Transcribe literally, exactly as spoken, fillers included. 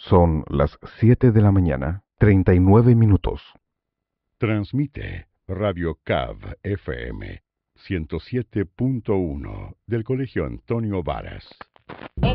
Son las siete de la mañana, treinta y nueve minutos. Transmite Radio Cav F M ciento siete punto uno del Colegio Antonio Varas.